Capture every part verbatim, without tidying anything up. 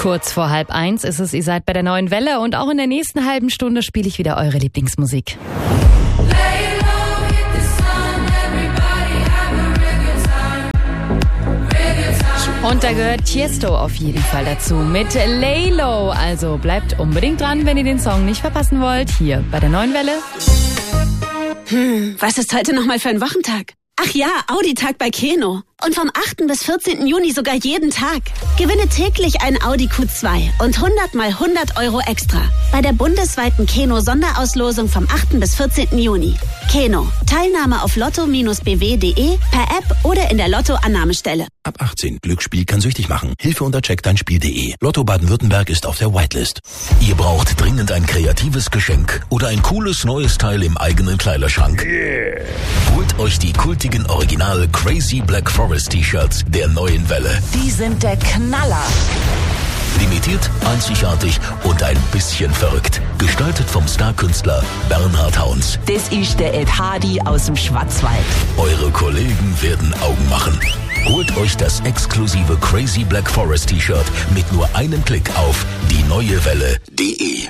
Kurz vor halb eins ist es, ihr seid bei der Neuen Welle und auch in der nächsten halben Stunde spiele ich wieder eure Lieblingsmusik. Und da gehört Tiesto auf jeden Fall dazu mit Lay Low. Also bleibt unbedingt dran, wenn ihr den Song nicht verpassen wollt, hier bei der Neuen Welle. Hm, was ist heute nochmal für ein Wochentag? Ach ja, Audi-Tag bei Keno. Und vom achten bis vierzehnten Juni sogar jeden Tag. Gewinne täglich ein Audi Q zwei und hundert mal hundert Euro extra. Bei der bundesweiten Keno-Sonderauslosung vom achten bis vierzehnten Juni. Keno. Teilnahme auf lotto Bindestrich b w punkt d e, per App oder in der Lotto-Annahmestelle. Ab achtzehn. Glücksspiel kann süchtig machen. Hilfe unter check dein spiel punkt d e. Lotto Baden-Württemberg ist auf der Whitelist. Ihr braucht dringend ein kreatives Geschenk oder ein cooles neues Teil im eigenen Kleiderschrank. Yeah. Holt euch die kultigen Original Crazy Black Forest T-Shirts der Neuen Welle. Die sind der Knaller. Limitiert, einzigartig und ein bisschen verrückt. Gestaltet vom Starkünstler Bernhard Hauns. Das ist der Ed Hardy aus dem Schwarzwald. Eure Kollegen werden Augen machen. Holt euch das exklusive Crazy Black Forest T-Shirt mit nur einem Klick auf die neue Welle punkt d e.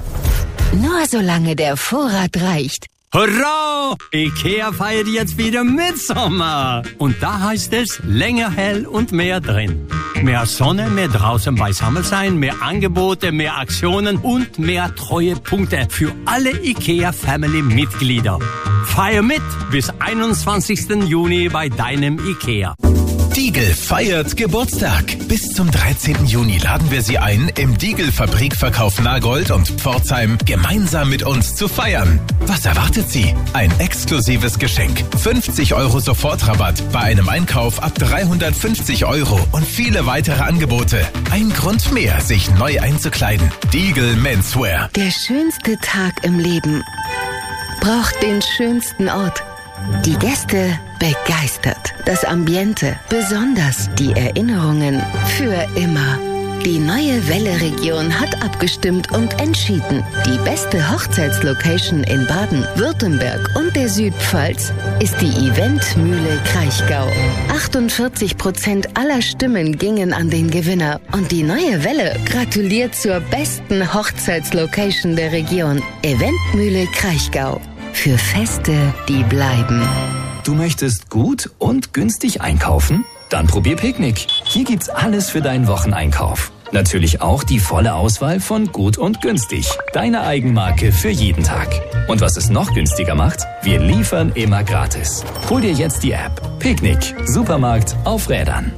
Nur solange der Vorrat reicht. Hurra! Ikea feiert jetzt wieder Mitsommer. Und da heißt es länger hell und mehr drin. Mehr Sonne, mehr draußen beisammen sein, mehr Angebote, mehr Aktionen und mehr Treuepunkte für alle Ikea-Family-Mitglieder. Feier mit bis einundzwanzigsten Juni bei deinem Ikea. Diegel feiert Geburtstag. Bis zum dreizehnten Juni laden wir Sie ein, im Diegel-Fabrikverkauf Nagold und Pforzheim gemeinsam mit uns zu feiern. Was erwartet Sie? Ein exklusives Geschenk. fünfzig Euro Sofortrabatt bei einem Einkauf ab dreihundertfünfzig Euro und viele weitere Angebote. Ein Grund mehr, sich neu einzukleiden. Diegel Menswear. Der schönste Tag im Leben braucht den schönsten Ort. Die Gäste begeistert. Das Ambiente, besonders die Erinnerungen, für immer. Die Neue Welle-Region hat abgestimmt und entschieden. Die beste Hochzeitslocation in Baden, Württemberg und der Südpfalz ist die Eventmühle Kraichgau. achtundvierzig Prozent aller Stimmen gingen an den Gewinner und die Neue Welle gratuliert zur besten Hochzeitslocation der Region. Eventmühle Kraichgau. Für Feste, die bleiben. Du möchtest gut und günstig einkaufen? Dann probier Picknick. Hier gibt's alles für deinen Wocheneinkauf. Natürlich auch die volle Auswahl von gut und günstig. Deine Eigenmarke für jeden Tag. Und was es noch günstiger macht? Wir liefern immer gratis. Hol dir jetzt die App. Picknick. Supermarkt auf Rädern.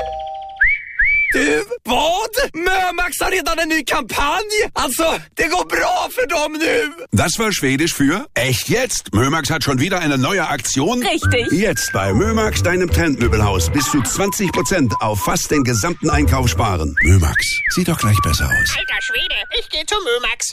Du, vad? Mömax har redan en ny kampanj. Alltså, det går bra för dem nu. Das war Schwedisch für echt jetzt. Mömax hat schon wieder eine neue Aktion. Richtig. Jetzt bei Mömax, deinem Trendmöbelhaus, bis zu zwanzig Prozent auf fast den gesamten Einkauf sparen. Mömax, sieht doch gleich besser aus. Alter Schwede, ich gehe zu Mömax.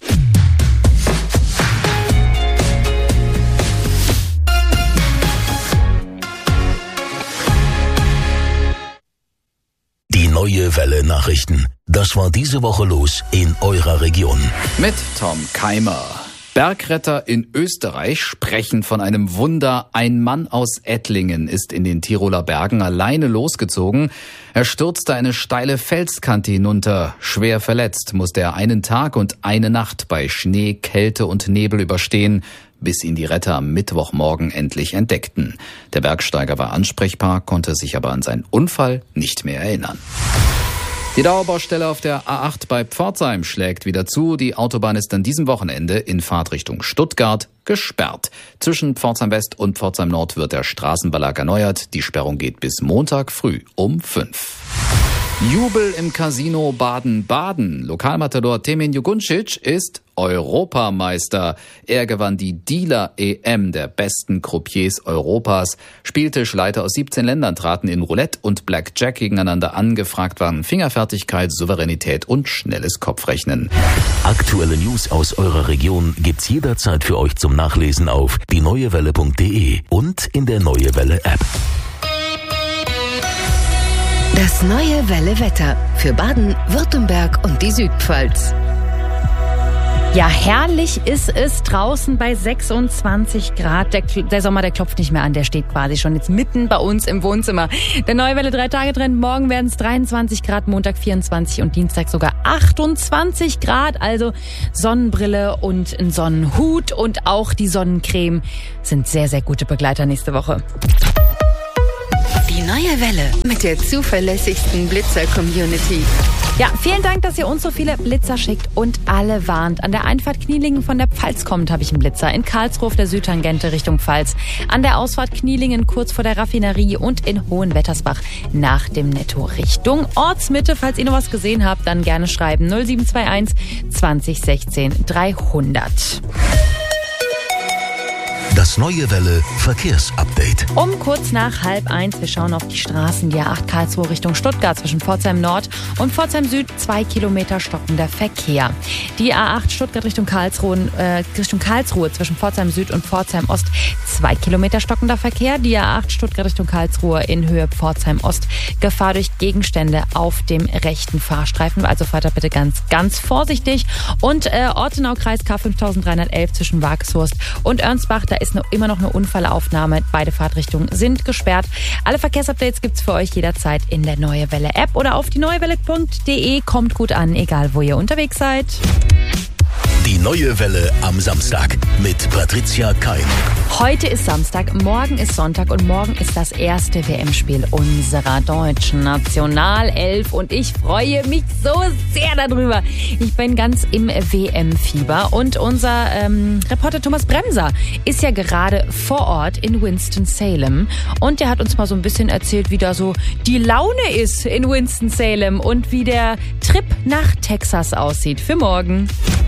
Die Neue Welle Nachrichten. Das war diese Woche los in eurer Region. Mit Tom Keimer. Bergretter in Österreich sprechen von einem Wunder. Ein Mann aus Ettlingen ist in den Tiroler Bergen alleine losgezogen. Er stürzte eine steile Felskante hinunter. Schwer verletzt musste er einen Tag und eine Nacht bei Schnee, Kälte und Nebel überstehen, bis ihn die Retter am Mittwochmorgen endlich entdeckten. Der Bergsteiger war ansprechbar, konnte sich aber an seinen Unfall nicht mehr erinnern. Die Dauerbaustelle auf der A acht bei Pforzheim schlägt wieder zu. Die Autobahn ist an diesem Wochenende in Fahrtrichtung Stuttgart gesperrt. Zwischen Pforzheim West und Pforzheim Nord wird der Straßenbelag erneuert. Die Sperrung geht bis Montag früh um fünf. Jubel im Casino Baden-Baden. Lokalmatador Temin Juguncic ist Europameister. Er gewann die Dealer-E M der besten Croupiers Europas. Spieltischleiter aus siebzehn Ländern traten in Roulette und Blackjack gegeneinander an. Gefragt waren Fingerfertigkeit, Souveränität und schnelles Kopfrechnen. Aktuelle News aus eurer Region gibt's jederzeit für euch zum Nachlesen auf die neue welle punkt d e und in der Neue Welle App. Das Neue Welle Wetter für Baden, Württemberg und die Südpfalz. Ja, herrlich ist es draußen bei sechsundzwanzig Grad. Der, der Sommer, der klopft nicht mehr an, der steht quasi schon jetzt mitten bei uns im Wohnzimmer. Der Neue Welle drei Tage Trend, morgen werden es dreiundzwanzig Grad, Montag vierundzwanzig und Dienstag sogar achtundzwanzig Grad. Also Sonnenbrille und ein Sonnenhut und auch die Sonnencreme sind sehr, sehr gute Begleiter nächste Woche. Die Neue Welle mit der zuverlässigsten Blitzer-Community. Ja, vielen Dank, dass ihr uns so viele Blitzer schickt und alle warnt. An der Einfahrt Knielingen von der Pfalz kommt, habe ich einen Blitzer. In Karlsruhe auf der Südtangente Richtung Pfalz. An der Ausfahrt Knielingen kurz vor der Raffinerie und in Hohenwettersbach nach dem Netto Richtung Ortsmitte. Falls ihr noch was gesehen habt, dann gerne schreiben null sieben zwei eins zwanzig sechzehn dreihundert. Das Neue Welle Verkehrsupdate. Um kurz nach halb eins, wir schauen auf die Straßen. Die A acht Karlsruhe Richtung Stuttgart zwischen Pforzheim Nord und Pforzheim Süd, zwei Kilometer stockender Verkehr. Die A acht Stuttgart Richtung Karlsruhe, äh, Richtung Karlsruhe zwischen Pforzheim Süd und Pforzheim Ost, zwei Kilometer stockender Verkehr. Die A acht Stuttgart Richtung Karlsruhe in Höhe Pforzheim Ost, Gefahr durch Gegenstände auf dem rechten Fahrstreifen. Also fahrt da bitte ganz, ganz vorsichtig. Und äh, Ortenau-Kreis K fünftausenddreihundertelf zwischen Wagshorst und Ernstbach, da ist noch immer noch eine Unfallaufnahme. Beide Fahrtrichtungen sind gesperrt. Alle Verkehrsupdates gibt's für euch jederzeit in der Neue Welle App oder auf die neuewelle punkt de. Kommt gut an, egal wo ihr unterwegs seid. Die Neue Welle am Samstag mit Patricia Keim. Heute ist Samstag, morgen ist Sonntag und morgen ist das erste W M-Spiel unserer deutschen Nationalelf und ich freue mich so sehr darüber. Ich bin ganz im W M-Fieber und unser ähm, Reporter Thomas Bremser ist ja gerade vor Ort in Winston-Salem und der hat uns mal so ein bisschen erzählt, wie da so die Laune ist in Winston-Salem und wie der Trip nach Texas aussieht für morgen.